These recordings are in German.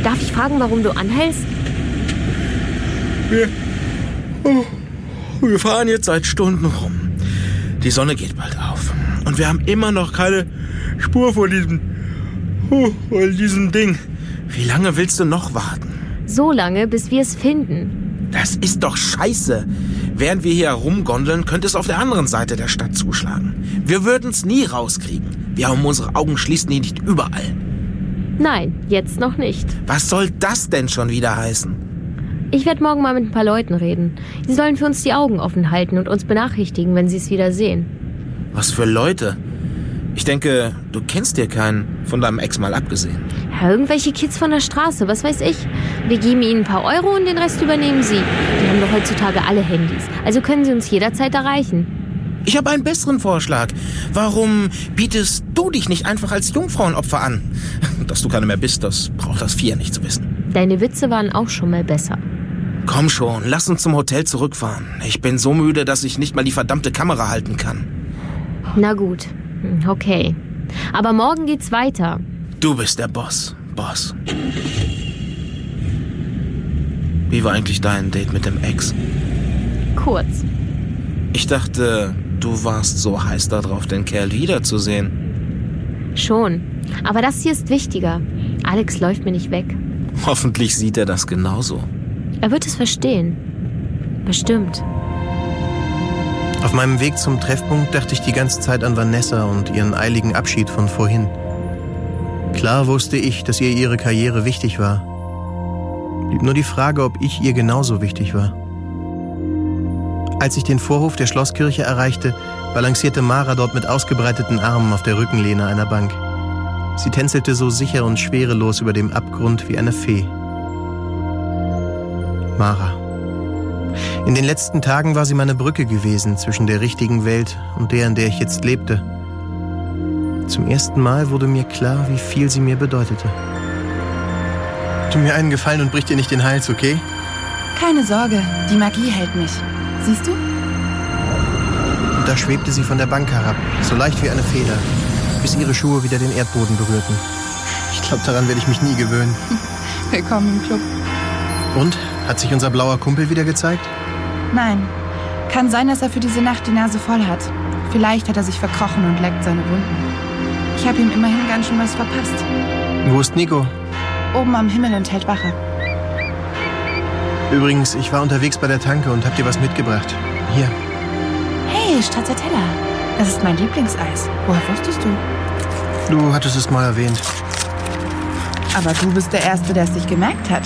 Darf ich fragen, warum du anhältst? Wir fahren jetzt seit Stunden rum. Die Sonne geht bald auf. Und wir haben immer noch keine Spur von diesem Ding. Wie lange willst du noch warten? So lange, bis wir es finden. Das ist doch scheiße. Während wir hier herumgondeln, könnte es auf der anderen Seite der Stadt zuschlagen. Wir würden es nie rauskriegen. Wir haben unsere Augen schließen die nicht überall. Nein, jetzt noch nicht. Was soll das denn schon wieder heißen? Ich werde morgen mal mit ein paar Leuten reden. Die sollen für uns die Augen offen halten und uns benachrichtigen, wenn sie es wieder sehen. Was für Leute? Ich denke, du kennst hier keinen, von deinem Ex mal abgesehen. Ja, irgendwelche Kids von der Straße, was weiß ich. Wir geben ihnen ein paar Euro und den Rest übernehmen sie. Die haben doch heutzutage alle Handys. Also können sie uns jederzeit erreichen. Ich habe einen besseren Vorschlag. Warum bietest du dich nicht einfach als Jungfrauenopfer an? Dass du keine mehr bist, das braucht das Vieh nicht zu wissen. Deine Witze waren auch schon mal besser. Komm schon, lass uns zum Hotel zurückfahren. Ich bin so müde, dass ich nicht mal die verdammte Kamera halten kann. Na gut, okay. Aber morgen geht's weiter. Du bist der Boss. Wie war eigentlich dein Date mit dem Ex? Kurz. Ich dachte, du warst so heiß darauf, den Kerl wiederzusehen. Schon. Aber das hier ist wichtiger. Alex läuft mir nicht weg. Hoffentlich sieht er das genauso. Er wird es verstehen. Bestimmt. Auf meinem Weg zum Treffpunkt dachte ich die ganze Zeit an Vanessa und ihren eiligen Abschied von vorhin. Klar wusste ich, dass ihr ihre Karriere wichtig war. Blieb nur die Frage, ob ich ihr genauso wichtig war. Als ich den Vorhof der Schlosskirche erreichte, balancierte Mara dort mit ausgebreiteten Armen auf der Rückenlehne einer Bank. Sie tänzelte so sicher und schwerelos über dem Abgrund wie eine Fee. Mara. In den letzten Tagen war sie meine Brücke gewesen zwischen der richtigen Welt und der, in der ich jetzt lebte. Zum ersten Mal wurde mir klar, wie viel sie mir bedeutete. Tu mir einen Gefallen und brich dir nicht den Hals, okay? Keine Sorge, die Magie hält mich. Siehst du? Und da schwebte sie von der Bank herab, so leicht wie eine Feder, bis ihre Schuhe wieder den Erdboden berührten. Ich glaube, daran werde ich mich nie gewöhnen. Willkommen im Club. Und? Hat sich unser blauer Kumpel wieder gezeigt? Nein. Kann sein, dass er für diese Nacht die Nase voll hat. Vielleicht hat er sich verkrochen und leckt seine Wunden. Ich habe ihm immerhin ganz schön was verpasst. Wo ist Nico? Oben am Himmel und hält Wache. Übrigens, ich war unterwegs bei der Tanke und hab dir was mitgebracht. Hier. Hey, Stracciatella. Das ist mein Lieblingseis. Woher wusstest du? Du hattest es mal erwähnt. Aber du bist der Erste, der es sich gemerkt hat.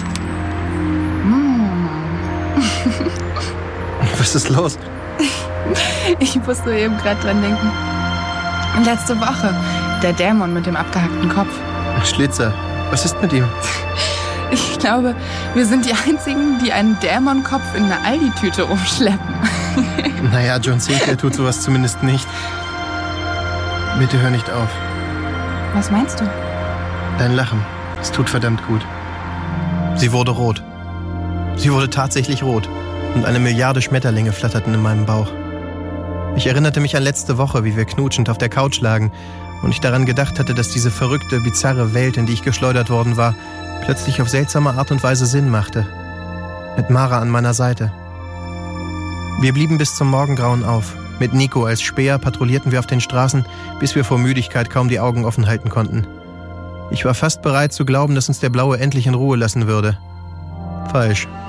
Was ist los? Ich musste eben gerade dran denken. Letzte Woche. Der Dämon mit dem abgehackten Kopf. Schlitzer. Was ist mit ihm? Ich glaube, wir sind die Einzigen, die einen Dämonkopf in einer Aldi-Tüte rumschleppen. Naja, John Sinclair tut sowas zumindest nicht. Bitte hör nicht auf. Was meinst du? Dein Lachen. Es tut verdammt gut. Sie wurde rot. Sie wurde tatsächlich rot. Und 1 Milliarde Schmetterlinge flatterten in meinem Bauch. Ich erinnerte mich an letzte Woche, wie wir knutschend auf der Couch lagen und ich daran gedacht hatte, dass diese verrückte, bizarre Welt, in die ich geschleudert worden war, plötzlich auf seltsame Art und Weise Sinn machte. Mit Mara an meiner Seite. Wir blieben bis zum Morgengrauen auf. Mit Nico als Späher patrouillierten wir auf den Straßen, bis wir vor Müdigkeit kaum die Augen offen halten konnten. Ich war fast bereit zu glauben, dass uns der Blaue endlich in Ruhe lassen würde. Falsch.